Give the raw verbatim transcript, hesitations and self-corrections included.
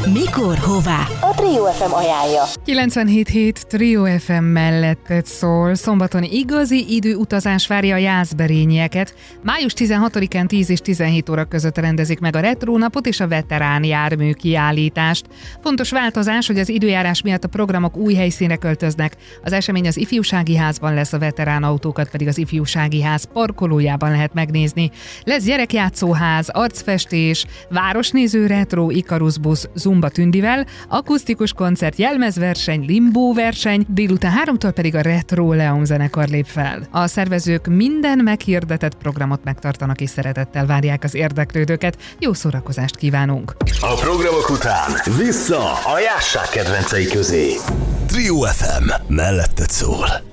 Mikor, hová? A Trio ef em ajánlja. kilencvenhét hét Trio ef em melletted szól. Szombaton igazi időutazás várja a jászberényieket. május tizenhatodikán tíz és tizenhét óra között rendezik meg a Retro napot és a veterán jármű kiállítást. Fontos változás, hogy az időjárás miatt a programok új helyszínre költöznek. Az esemény az Ifjúsági Házban lesz, a veterán autókat pedig az Ifjúsági Ház parkolójában lehet megnézni. Lesz gyerekjátszóház, arcfestés, városnéző retro Ikarus busz Zumba Tündivel, akusztikus koncert, jelmezverseny, limbó verseny, délután háromtól pedig a Retro Leon zenekar lép fel. A szervezők minden meghirdetett programot megtartanak és szeretettel várják az érdeklődőket. Jó szórakozást kívánunk! A programok után vissza a jásság kedvencei közé. Trio ef em melletted szól.